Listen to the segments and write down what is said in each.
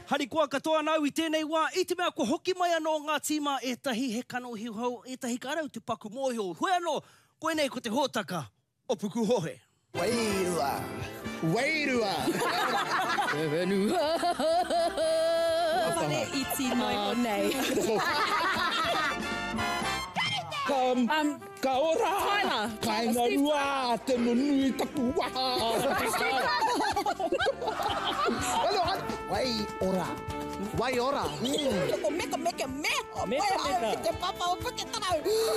Hari kua katoa nau I tēnei wā, I te mea ko hoki mai anō ngā tīma e tahi he kano hiu hau, e tahi karau te paku mōhio. Hoi anō, koe nei ko te hōtaka o Puku Hohe. Wairua, wairua. E wenua. Whare iti noi o nei. Ka ora. Tyler. Kai ngā rua, te nunui tapu waha. Wai ora. Wai ora. Meka. Meka. Te papa o puke tarau.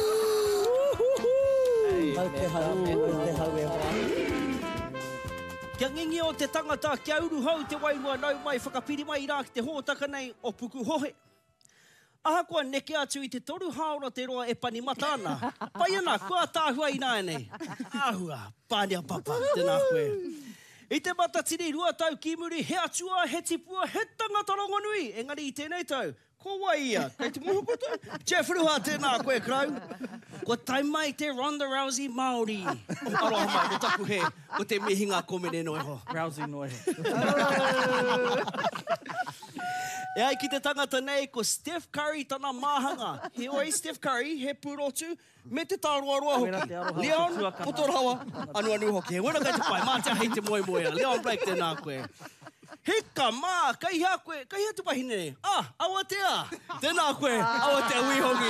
Hau te hau e hoa. Kia ngingi o te tangata, kia uru hau te wairua nau mai, whakapiri mai I rā ki te hōtaka nei o Puku Hohe. Ahakoa neke atu I te toru haora te roa e pani matana. Pai ana, kua tāhua I nāi nei. Āhua, pānia papa, tēnā koe. I te matatiri rua tau ki muri, he atua, he tipua, he tangata rongonui. Engari I tēnei tau, ko wai ia, kei te moho koto. Jeff Ruha, tēnā koe krau. Ko tai mai te Ronda Rousey Māori. Aroha mai, ko taku he, ko te mihinga komene noi ho. Rousey noi. E ai ki te tangata nei, ko Steph Curry tana māhanga. He oi Steph Curry, he pūrotu, me te tāroa hoki. Leon, potorawa, anu hoki. He wera kai te pai, mātea hei te moe. Leon Blake tēnā koe. Heka mā, kai hea tupahine nei. Awatea, tēnā koe, awatea wihongi.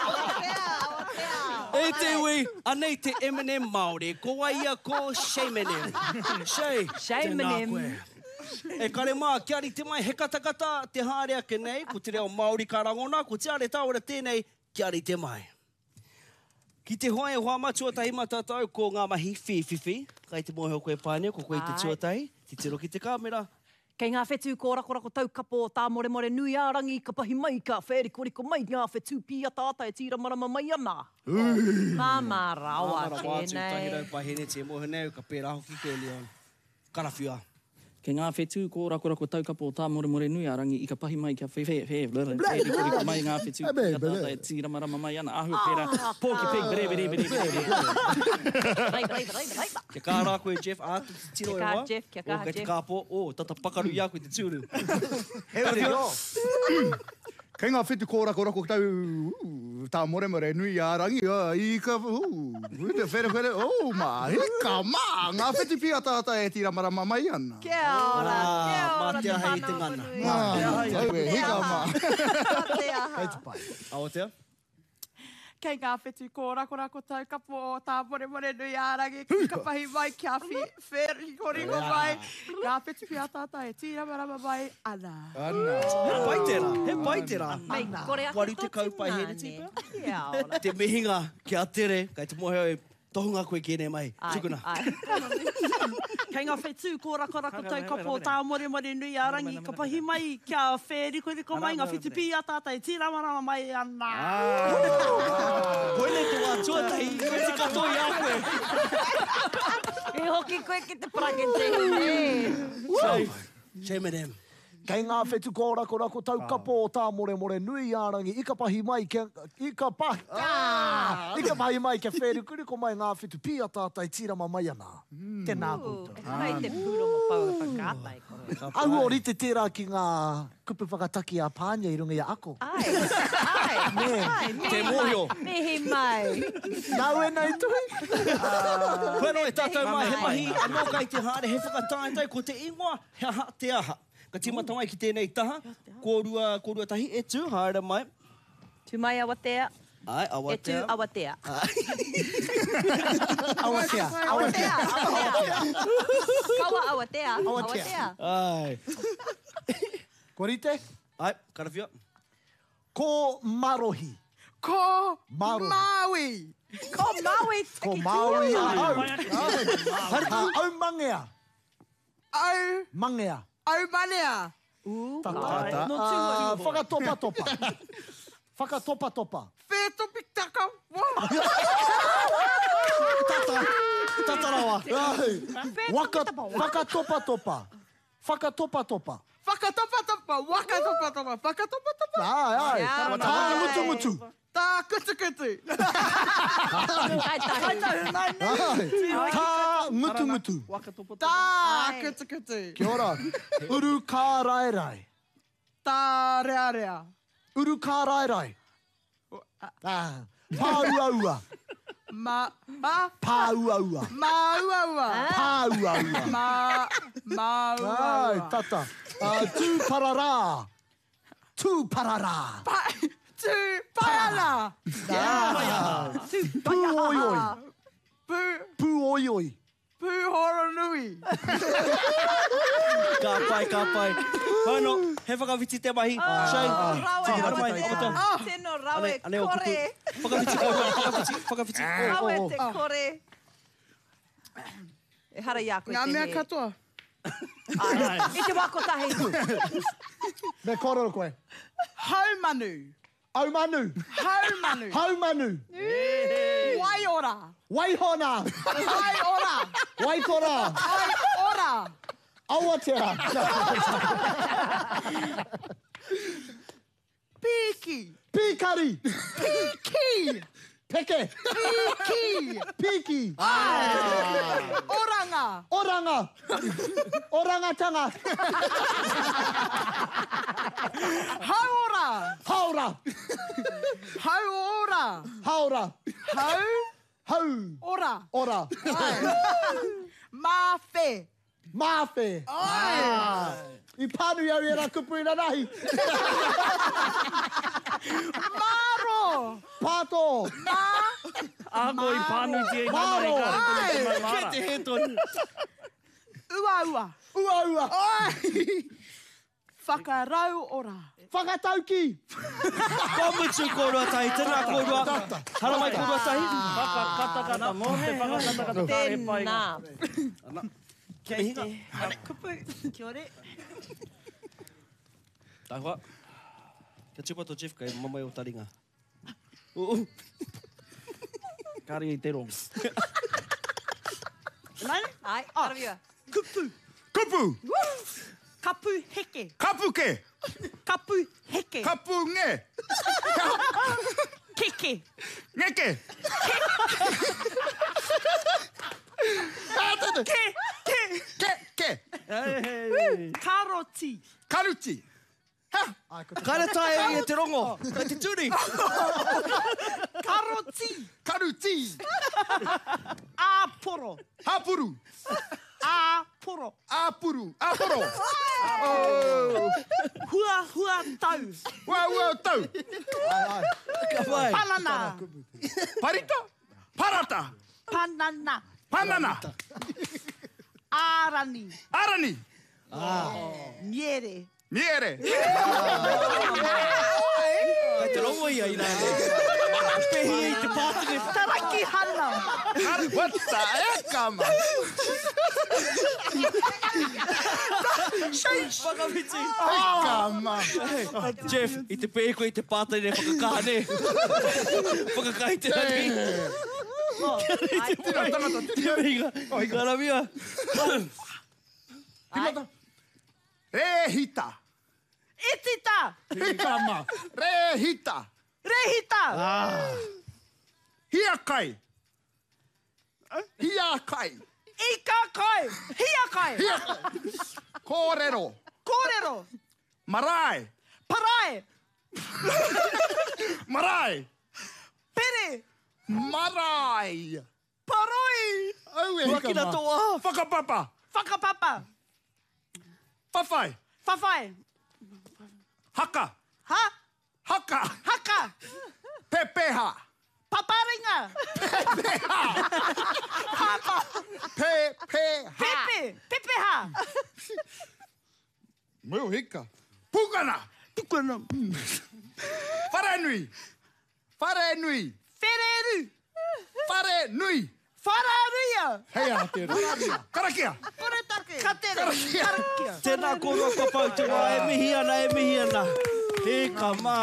E te ui, anei te Eminem Māori, ko waia ko Shaymanem. Tēnā koe. E kare mā, kia ri te mai he katakata te hārea ke nei, ko te reo Māori ka rangona, ko te are tāora tēnei, kia ri te mai. Ki te hoa e hoa matuatahi matatau ko ngā mahi whiwhiwhi, kai te mohe o koe pāne, ko koe te tuatahi, te tiro ki te kāmera. Kei ngā whetū kōrakora ko taukapo o tā more nui ārangi, ka pahi mai ka whērikoriko mai ngā whetū pia tātai tira marama mai ana. Māma rawa tēnei. Tahi rau pahine te mohe neu, ka pēra hoki koe Leon. Karawhia. Kei ngā whetū kōrakora ko taukapa o tā more nui arangi I ka pahi mai kia whērikoriko mai ngā whetū pia tātai tira marama mai ana. Ahua pēra, pōki peg, bere. Kia kāra koe Jeff, ātu te tiro e wā. Kia kaha Kei te Jeff. kāpo, tata pakaru ia koe te tūru. Kei ngā whetū kōrakora ko tau tā more nui ārangi, I ka where, heka mā, ngā whetū pia tātai e tira marama mai ana. Kia ora. Mātea hei te ngana. Heka mā. Hei te pai. Aotea? Kei ngā whetū kōrakora ko taukapo o tā more nui ārangi, ka pahi mai kia whērikoriko mai, ngā whetū pia tātai e tira marama mai ana. He pai tērā. Mei, kore ake Waru te tō kaupai he tīmane. te tipa. Kia ora. Te mihinga kia tere, kai te mohe oi, tohunga koe kēnei mai. Tukuna. Kei ngā whetū kōrakora ko taukapo o tā more nui ārangi, ka pahi mai kia whērikoriko mai, ngā whetū pia tātai tira marama mai ana. Koe nei te wā tuatahi, koe te katoi a koe. E hoki koe ki te prakete. Shaymanem. Kei ngā whetū kōrakora ko taukapo o tā more nui ārangi, I ka pahi mai kia whērikoriko mai ngā whetū pia tātai tira mai ana. Tēnā koutou. Hei te pūrongo pau e whakātai. Au o rite tērā ki ngā kupu whakataki a pānia I runga I a ako. Te mōhio. Mihi mai. Nau e nei tui. Koe no e tātou mai he mahi, anō kai te hāre he whakatātai, ko te ingoa, he aha te aha. Ka tīmata mai ki tēnei taha, kōrua tahi, e tū, haere mai. Tu mai awatea. Ai, awatea. E tu awatea. Awatea. Kawa awatea. Ai. Ko rite? Ai, karawhia. Ko marohi. Ko Marohi. Maui. Ko Maui. Ko Maui. Au mangea. Mangea. Au manea. Tata. Whakatopa. Whētopi taka. Tata rawa. Whakatopa. Ai. Tā mutu. Tā kutu. Tā mutu. Tā kutu. Kia ora. Uru kā rai. Tā rea rea. Uru kā rai rai. Pāuaua. Pāuaua. Māuaua. Pāuaua. Māuaua. Tata. Tūpararā. Tūpararā. Parana. Pūoioi. Pūoioi. Pūhoronui. Ka pai. Whano, he whakawhiti te mahi. Shane, tiki hara mai. Tēnō rawe kore. Whakawhiti. Rawe te kore. E hara ia koe te he. Ngā mea katoa. I te wako tahi. Me kororo koe. Haumanu. Aumanu. Haumanu. Haumanu. Waiora. Waihona. Waiora. Waikora. Waiora. Awatea. Piki. Pikari. Piki. Peke. Piki. Piki. Oranga. Oranga. Orangatanga. Haora. Haura. Hauora. Haura. Hau. Hau. Ora. Ora. Mafe. Mafe. I pānu iau e rā kupu i rā nahi. Maro. Pāto. Ako i pānu te i mana i kāre tōna te mai mara. Te he tonu. Ua ua. Ua ua. Whakarau ora. Whakatauki. Komutu korua tahi, tēnā korua. Hara mai korua tahi. Whakakatakata mō te whakakatakata tāre pai. Tēnā. Kei hinga. Kupu. Kia ore. Tai hoa. Kia tupato Jeff kai mamai o taringa. Kari i te rongo. Ai, arawia. Kupu. Kupu. Kapu heke. Kapuke. Kapu heke. Kapu nge. Keke. Ngeke. Ke. Karoti. Karuti. Kaira tae e te rongo. Kai te turi. Karoti. Karuti. Aporo. Hapuru. Aporo. Apuru. Aporo. Hua tau. Ua tau. Ka mai. Panana. Parita. Parata. Panana. Panana. Arani. Arani. Miere. Miere. Kai te rongo ia i nā ne. Pehi i te pātene. Taraki hana. What the heck, man? Whakawhiti. Kama. Jeff, i te pēko i te pātene whakakāne. Whakakai te raki. Te miga. Karamia. Rehita. Itita. Kama. Rehita. Rehita. Hiakai. Hiakai. Ika kai. Hiakai. Kōrero. Kōrero. Marae. Parae. Marae. Pere. Marae. Paroi. Wakina toa. Whakapapa. Whakapapa. Whawhai. Whawhai. Haka. Ha? Haka. Haka. Pepeha. Paparinga. Pepeha. Pepeha. Pepe. Pepeha. Meu hika. Pukana. Pukana. Wharenui. Wharenui. Fereru. Wharenui. Whararuia. Hei a te Karakia. Koretake. Katere. Karakia. Tēnā korua ka pau te wā. E mihi ana. E ka mā.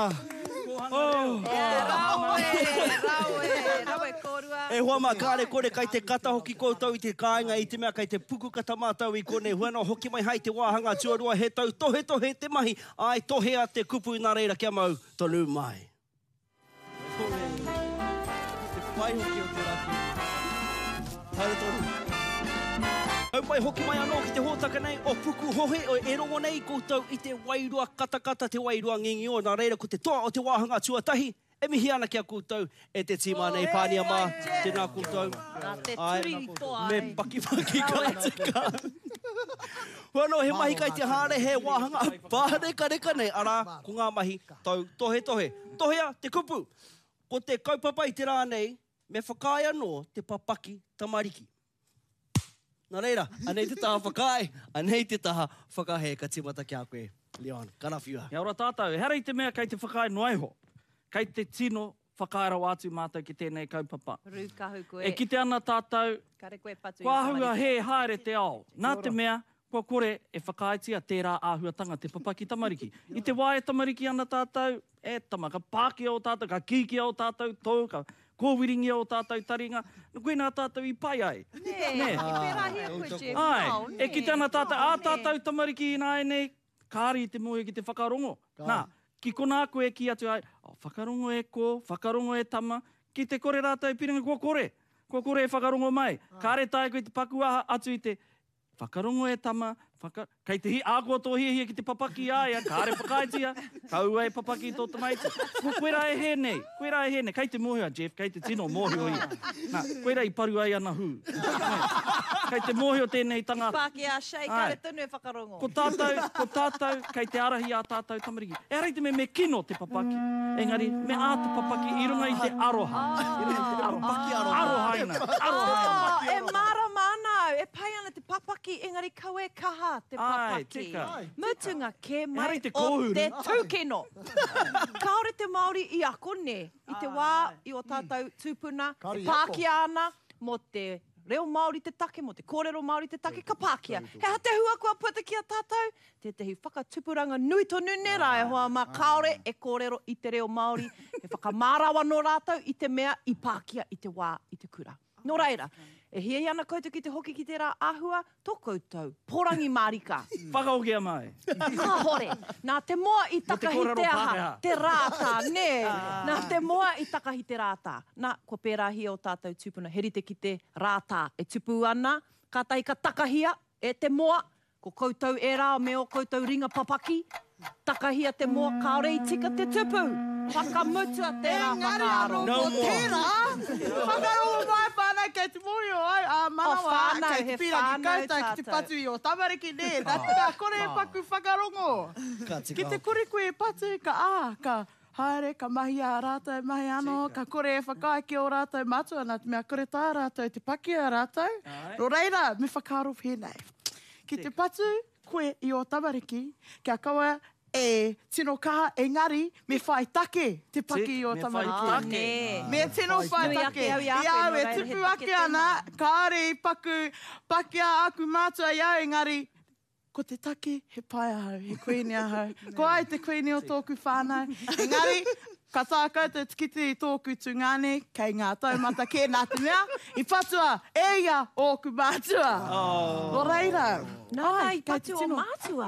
Rawe korua. E hoa mā kāre kore kai te kata hoki koutou i te kāinga i te mea kai te puku kata mātau i kone huana hoki mai hai te wāhanga tuarua he tau tohe te mahi ai tohe a te kupu i nā reira kia mau tonu mai. Te pai hoki o te raki. Haere tonu. Au mai hoki mai anō ki te hōtaka nei o puku hohe o e rongo nei koutou i te wairua katakata te wairua ngingi o nā reira ko te toa o te wāhanga tuatahi e mihi ana ki a koutou e te tīmā nei pānia mā tēnā koutou. Nā te turi toa Me paki kātika. Wano he mahi kai te hāre he wāhanga pāreka reka nei ara ko ngā mahi tau tohe tohe. Tohea te kupu. Ko te kaupapa i te rā nei me whakai anō te papaki tamariki. Nā reira, anei te taha whakai, anei te taha whakahe ka timata ki a koe. Leon, karawhiua. Kia ora tātou, e hara i te mea kei te whakai noaiho. Kei te tino whakaara wātu mātou ki tēnei kaupapa. Rūkahu koe. E kite ana tātou, Kare koe patu. kua ahua he haere te ao. Nā te mea, kua kore e whakaitia tērā āhuatanga te papaki tamariki. I te wā e tamariki ana tātou, e tama, ka pākia o tātou, ka kīkia o tātou tau, ka kōwiringi o tātou taringa. Koe nā tātou i pai ai. Nē, i pērā hia koe, Jeff. Ai, Nau, e ki tēnā tātou, tātou tamariki i nāi nei, kāri te moe ki te whakarongo. Nā, ki kona koe ki atu ai, whakarongo e ko, whakarongo e tama, ki te kore rātou i piringa, kua kore e whakarongo mai. Kāre tae koe te pakua atu i te whakarongo e tama, kei te ākua tō hia ki te papaki aia, kāre whakaitia, kaua e papaki tō tamaiti. Koe rā e he nei, kei te mōhia, Jeff, kei te tino mōhio i. Nā, koe rā i paru ai ana hu. Kei te mōhio tēnei tangata. Pāki a shei, kare tonu e whakarongo. Ko tātou, kei te arahi a tātou tamariki. E reite me kino te papaki. Engari, me ā te papaki i runga i te aroha. Arohaina. E mara mānau, e pai ana te papaki, engari kau e kaha te papaki. Ai, tika. Mutunga ke mai Hare te o kōhuru. te tūkino. Kaore te Māori i ako ne, i te wā i o tātou tūpuna, e pākia ana mo te reo Māori te take, mo te kōrero Māori te take, ka pākia. He ha te hua kua puta ki a tātou, te tehi whakatupuranga nui tonu ne rā e hoa mā kaore e kōrero i te reo Māori, e whakamārawa no rātou i te mea i pākia i te wā i te kura. Nō reira, e hia i ana koutou ki te hoki ki te rā āhua, tō koutou, porangi marika. Whakaokia mai. Ka hore, nā te moa i takahi kōrero te aha, Pākehā. te rātā, nē. Nā te moa i takahi te rātā. Nā, kua pērā hia o tātou tūpuna, herite ki te rātā. E tupu ana, kātai ka takahia, e te moa, ko koutou e rā me o koutou ringa papaki, takahia te moa, kaore i tika te tupu. Whakamutua tērā whakaaro. No tērā. Whakarongo mai whānau kei te mori o ai, a manawa, whānau, kei te he pira ki whānau kautai ki te tātou. patu i o tamariki nē. Nā tērā kore e paku whakarongo. Ki te kore koe e patu ka haere, ka mahi a rātou, mahi anō, ka kore e whakai ki o rātou matua, nā te mea kore tā rātou, te paki a rātou. Ro reira, me whakaro whenei. Ki te patu koe i o tamariki, kia kaua e tino kaha, engari, me whai take te paki i o Me tamariki. whai take. Nē. Me tino whai Nui take. ake au i I aku, au no e reira, tupu he ake take ana, kāre i paki a aku mātua i au, engari, ko te take he pai ahau, he koini ahau. Ko ai te koini o tōku whānau. Engari, ka tā koutou tikiti i tōku tungane, kei ngā taumata kē nā te mea, i patua, e ia o ku mātua. Nō reira. Nā tai patu o mātua.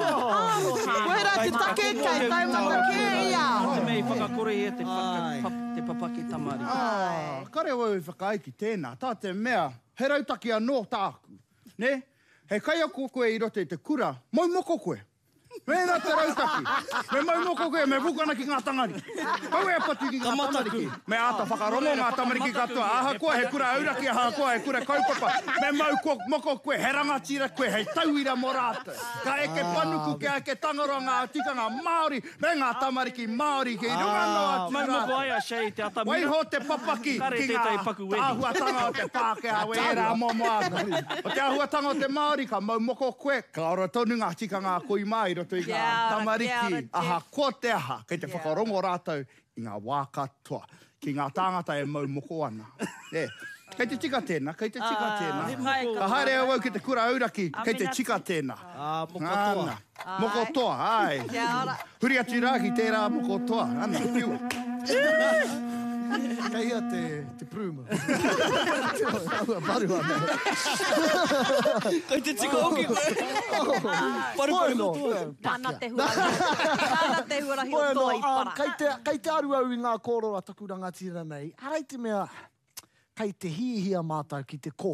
Koe rā te take, kei taumata kē ia. Te mei whakakore e te papaki tamari. Kare wau i whakai ki tēnā, tā te mea, he rautaki anō tāku, ne? He kai ako koe i rote i te kura, mau moko koe. Mēnā te rautaki. Me mau moko koe, me vukana ki ngā tangari. Kau e patu ki ngā tamariki. Me āta whakarongo ngā tamariki katoa. Aha koe, he kura auraki, aha koe, he kura kaupapa. Me mau moko koe, he rangatira koe, hei tauira mo rātou. Ka eke panuku, ke eke tangaronga, tikanga Māori, me ngā tamariki Māori, ki runga noa Mau moko tūrātou. ai a shei te atamira. Waiho te papaki Kare ki tētai ngā paku wedi. āhuatanga o te Pākehā, we e rā momo āta. O te āhuatanga o te Māori, ka mau moko koe, ka ora tonu ngā tika ngā koi mai roto i ngā Kia ora, tamariki. kia ora, Aha, ko te aha, kei te whakarongo rātou i ngā wā katoa, ki ngā tāngata e mau moko ana. Kei te tika tēnā, kei te tika tēnā. Ka haere au ki te kura auraki, kei te tika tēnā. Moko toa. Ana. Moko toa, ai. Kia ora. Huri atu rā ki tērā moko toa. Ana, piu. Kei ia te pruma. Aua, paru ana. Kei te tika hoki koe. Paru no. Tāna te huarahi. Tāna te huarahi o Bueno, tō i para. kei te aru au i ngā kōrora takuranga tira nei, harai te mea, kei te hihia mātou ki te kōhuru.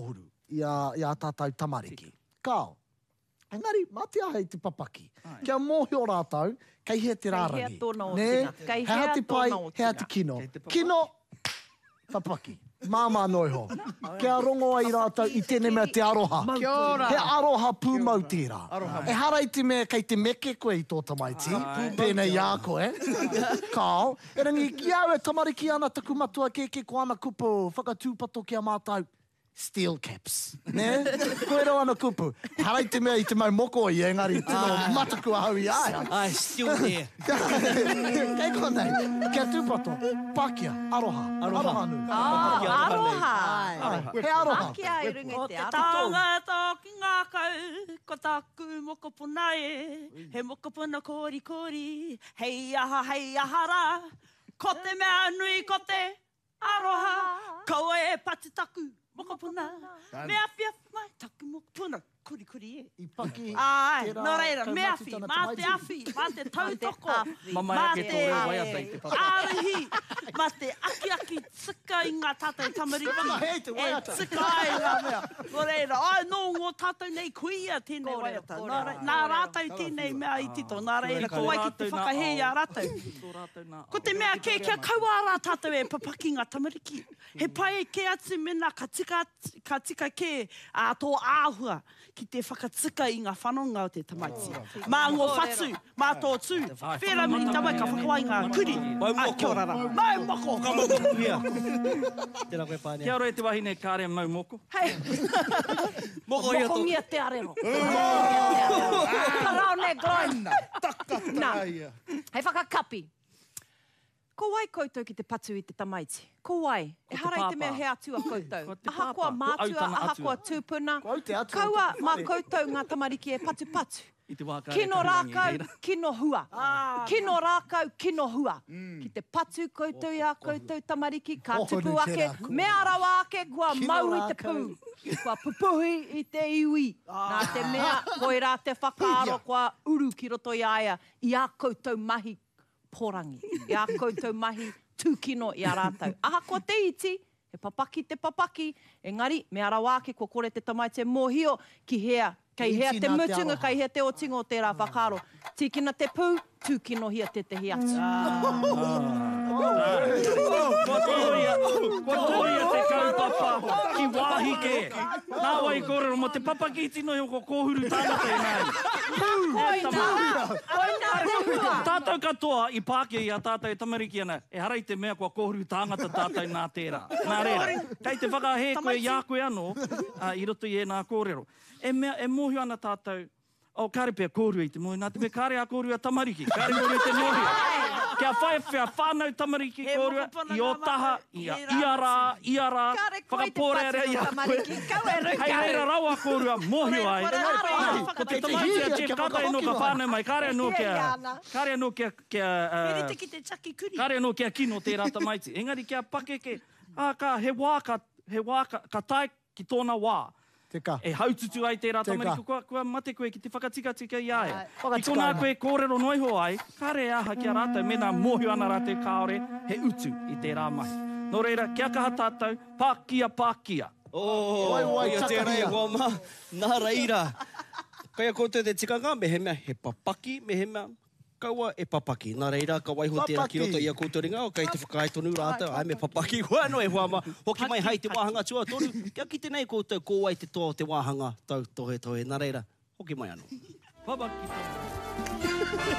i a tātou tamariki. Kao. Engari, mā te aha i te papaki. Kia mōhio rātou, kei hea te rārangi. Kei hea tōna o tinga. Kei hea Hea te pai, tōna o hea tinga. te kino. Kino, papaki. Māmā noiho. Kia rongo ai rātou i tēnei mea te aroha. Kia ora. He aroha pūmau tērā. E hara i te mea kei te meke koe i tō tamaiti. Pēnei ā koe. Kao. E rangi ki au e tamariki ana taku matua ke ko ana kupu whakatūpato kia mātou. Steel caps. Ne? Koe rau ana kupu. Hara i te mea i te mau moko i engari tino mataku ahau i aia. Ai, still there. Kei konei. Kia tūpato. Pākia. Aroha. Aroha nu. Aroha. He aroha. Pākia i runga O te te aroha. tangata ki ngā kau, ko taku mokopuna e, he mokopuna kori, hei aha rā, ko te mea nui ko te aroha, kaua e pati taku mokopuna, mea whiawhi mai taku mokopuna, kuri e. I paki. Ai, tērā nō reira, mea kaumati whi, tana mā te tamaiti. awhi, mā te tautoko, Mama mā ake te tō reo waiata i te papa. ārahi, mā te aki tika i ngā tātou tamariki. Hei te waiata. E tika ai ngā mea. Nō reira, ai nō ngō tātou nei kuia tēnei Kōrero, waiata. kōrero. Nā rātou tēnei mea i tito, nā reira, ko wai ki te whakahei a rātou. Ko te mea kia kaua rā tātou e papaki ngā tamariki. He pai ke atu mena ka tika ke tō āhua ki te whakatika i ngā whanonga o te tamaiti. Mā ngō whatu, mā tō tū. Whera mi tawai ka whakawai ngā kuri. Ai, kia ora rā. Mai moko. Ka moko pia. Tēnā koe pānea. Kia ora e te wahine kāre mau moko. Hei, Moko i ato. mokongia te arero. Karao ne gloi. Nā, hei whakakapi. Ko wai koutou ki te patu i te tamaiti. Ko wai. E te hara i te pāpā. mea he atua koutou. Ko te Aha kua pāpā. mātua, Autana aha atua. kua tūpuna. Ko au te atua. Kaua mā koutou ngā tamariki e patu. I te wākare Kino karangi rākau, reira. kino hua. Kino rākau, kino hua. Ki te patu koutou i a koutou tamariki, ka Ohonu tupu ake, tērā koe. mea rawa ake, kua Kino mau i te rākau. pū. Kua pupuhi i te iwi. Nā te mea, koe rā te whakaaro, kua uru ki roto i aia, i a koutou mahi porangi. I a koutou mahi tūkino i a rātou. Aha kua te iti, he papaki te papaki, engari, mea rawa ake, kua kore te tamaiti e mōhio ki hea. Kei hea Iti te nā te mutunga, aroha. kei hea te otinga o tērā whakaaro. Tīkina te pū, tūkino hia te tehi atu. Kua tohia te kaupapa ki wāhi ke. Nā wai kōrero mo te papaki tino i ko kōhuru tāngata e nai. Tātou katoa i Pākehā i a tātou e tamariki ana. E hara i te mea kua kōhuru tāngata tātou nā tērā. Nā reira, kei te whakahe koe i a koe anō, i roto i e nā kōrero. E mōhio ana tātou, o kāre pia kōrua i te mohi, nā te me kāre a kōrua tamariki, kāre kōrua te mohi. Kia whae whia whānau tamariki kōrua, i o taha, i a rā, whakapōrea i a koe. Hei reira rawa kōrua, mōhio ai. Ko te tamaiti a Jeff Kata e no ka whānau mai, kāre anō kia kino tērā tamaiti. Engari kia pake ke, he wā ka tai ki tōna wā. Teka. E haututu ai tērā tamariki, kua mate koe ki te whakatika i aia. I tōnā koe kōrero noiho ai, kāre aha kia rātou, mena mōhio ana rātou kāore, he utu i tērā mahi. Nō reira, kia kaha tātou, pākia. Wai, ia tērā e hoa mā. Nā reira. Kaia koutou te tikanga, me he mea, he papaki, me he mea, kaua e papaki. Nā reira, ka waiho tērā ki roto i a koutou ringa, o kei te whakae tonu rātou, ai me papaki. Hoa no e hoa mā. Hoki mai hai te wāhanga tua tonu. Kia ki tenei koutou, ko wai te toa o te wāhanga, tau tohe. Nā reira, hoki mai anō. Papaki.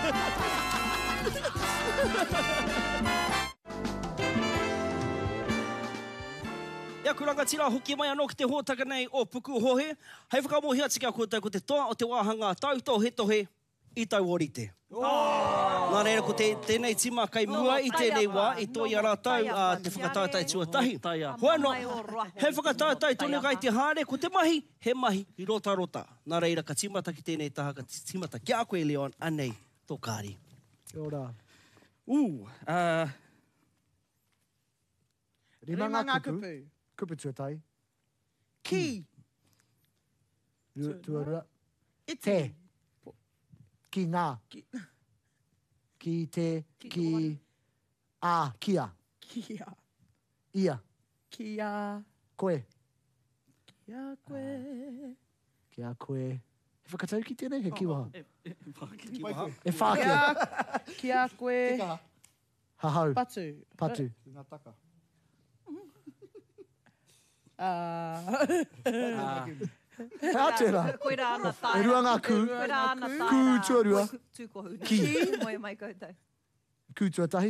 Ia kuranga tira hoki mai anō ki te hōtaka nei o Puku Hohe. Hei whakamohia tika koutou ko te toa o te wāhanga tau tohe i tau orite. Nā reira ko tēnei tima kai mua i tēnei wā i tō i a rātau te whakatautai tuatahi. Hoa no, he whakatautai tonu kai te hāre ko te mahi, he mahi i rota. Nā reira ka timata ki tēnei taha, ka timata ki a koe Leon, anei tō kāri. Kia ora. Rima ngā kupu. Kupu tuatai. Ki. Tuarua. Iti. Te. Ki ngā. Ki te. Ki. Kia. Kia. Ia. Kia. Koe. Kia koe. Kia koe. He whakatau ki tēnei, he kiwaha. Kiwaha. E whākia. Kia koe. Hahau. Patu. Patu. Ngā taka. Hea tērā. Koe rā ana tāra. E rua ngā kū. Koe rā ana tāra. Kū tuarua. Tūkohu. Ki. Moe mai koutou. Kū tuatahi.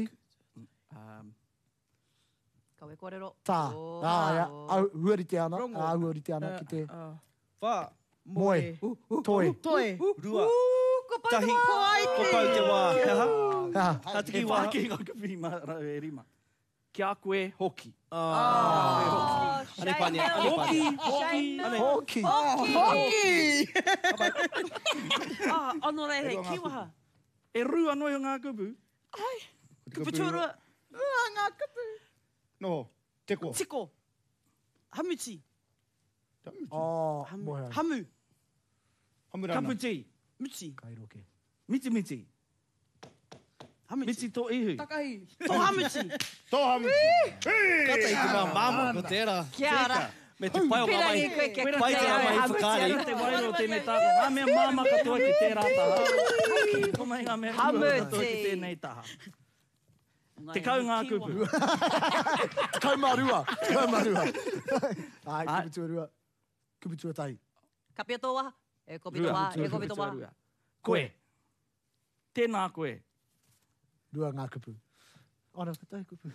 Kawe kōrero. Tā. Oh, Ia. oh. Au huarite ana. Rongo. Au huarite ana ki te Wha. moe. Toi. Toi. Rua. Ko pau Tahi. te wā. Ko pau te wā. Heha. Ha. Ka He tiki wā. whāke ngā kupi mara e rima. Kia koe hoki. Ane pane. Ane pane. Hoki. Hoki. Ano rei hei kiwaha. E rua noi o ngā kupu. Kuputurua. Ngā kupu. Noho. Teko. Tiko. Hamuti. Oh, moe hai. Hamu. Hamurana. Kaputi. Muti. Kairoke. Miti miti. Hamuti. Miti tō ihu. Takahi. Tō hamuti. Tō hamu. Kata i te mā māma ko tērā. Kia ora. Me te pai o Pera mamai. ni koe kia Pai te koe mamai hamuti whakaari. ana. Te wairo tēnei tāko. Ngā mea māma katoa ki tērā taha. Ko mai ngā mea Hamuti. rua katoa ki tēnei taha. Te kau ngā kupu. Te kaumarua. Kaumarua. Ai, kuputua rua. Kuputua tahi. Kapia tō waha. E kopi tō waha. E kopi tō waha. Koe. Tēnā koe. Rua ngā kupu. Ana, katai kupu.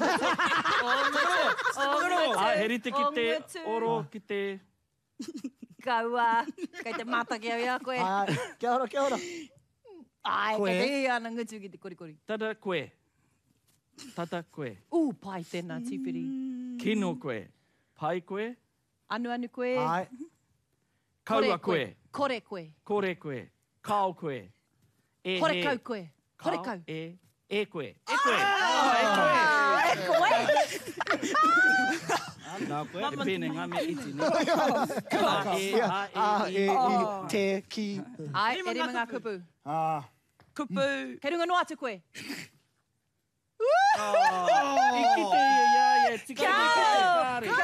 He rite ki te Ongutu. oro ki te... Kaua. Kei te mātaki au ia koe. Ai, kia ora, kia ora. Ai, Koe. kei te i ana ngutu ki te korikori. Tata koe. Tata koe. Pai tēnā tīpiri. Kino koe. Pai koe. Anu koe. Ai, Kaua koe. Kore koe. Kore koe. Kao koe. E Kore he. kau koe. Kore kau. E koe. E koe. E koe. Nā koe. E pēne ngā mea iti ne. a, e, i, te, ki. Ai, e rima ngā kupu. Kupu. Kei runga noa te koe. I ki te ia, ia, tika te kāre.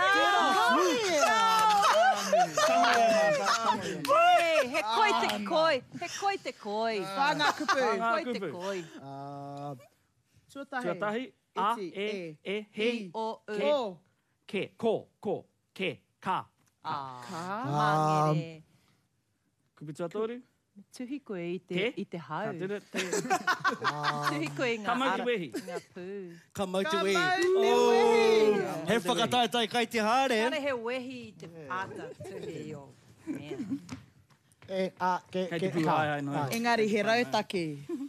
He koi te koi. He koi te koi. Wha ngā kupu. Ngā Koi te kupu. koi. Tuatahi. Tuatahi. A, e, he, O, u. Ke. ke, ko, ke, ka. Mangere. Kupitua tōru? Tuhi koe Te? i te hau. Ka tere, te... Tuhi koe ngā Ka mau te ara. wehi. Ngā pū. Ka mau te Ka wehi. mau te wehi. He whakataetai kai te hare. Kare he wehi i te pāta tuhi o. Mea. E, a, ke, Kei ke, te pū ka. ai ai noi. Engari he rautaki.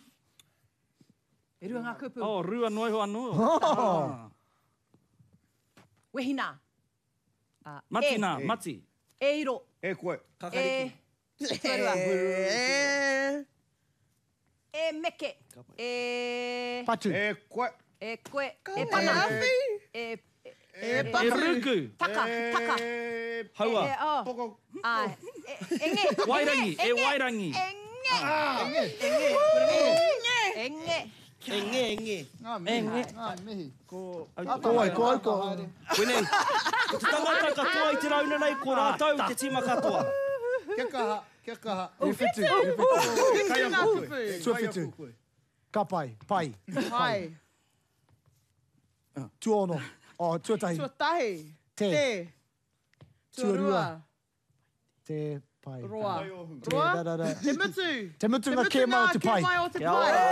E rua ngā kupu. Oh, rua noi ho anō. Oh. Wehi nā. Mati nā, mati. E iro. E koe. Kakariki. Tuarua. E meke. E... Patu. E koe. E koe. E E pana. awhi. E... E ruku. Taka. Taka. Haua. Poko. Ai. Enge. Wairangi, e wairangi. Enge. Enge. Enge. Ngā mihi. Ngā mihi. Ko ai, ko ai, ko. Wene, ko te tangata katoa i te rauna nei, ko rātau te tima katoa. Kia kaha. Kia kaha. E whitu, e whitu. Kai Ngā aku kupu. koe. Tua Kai whitu. aku koe. Ka pai, pai. Hai. Tuono. Oh, tuatahi. Tuatahi. Te. Tuarua. Te pai. Roa. Kai ohu. Te, Roa. da, da, da. Te mutu. Te mutu ngā ke mai o te pai. Ke mai o te Kia pai.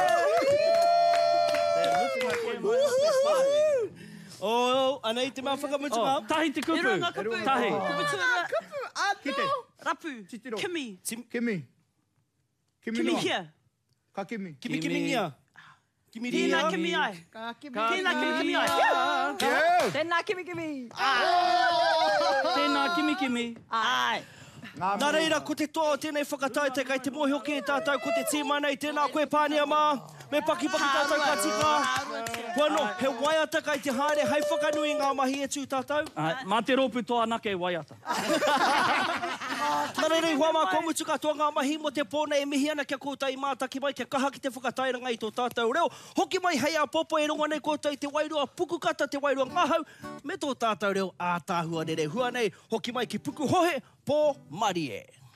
O, anei te mea whakamutu Oh, ngā. tahi te kupu. E rua ngā kupu. Tahi. Kupu. Kite. Anō. Rapu. Titiro. Kimi. Kimi. Kimi Kimi noa. hia. Ka kimi. Kimi kimi ngia. Kimi Tēnā ria. kimi ai. Ka kimi. Tēnā kimi ai. Keu. Tēnā kimi kimi. Tēnā kimi kimi. Ai. Nā reira, ko te toa o tēnei whakataete kai te mohi hoki e tātou, ko te tīma nei tēnā koe pānia mā. Me paki tātou ka tika. Wano, he waiata kai te haere, hei whakanui ngā mahi e tū tātou. Mā te ropu toa nake waiata. Nare rei hoa mā komutu katoa ngā mahi mo te pōna e mihi ana kia koutai mātaki mai, kia kaha ki te whakatairanga i tō tātou reo. Hoki mai hei a popo e rongo nei koutai te wairua puku kata, te wairua ngahau, me tō tātou reo ātāhua nere hua nei, hoki mai ki puku hohe, pō Marie.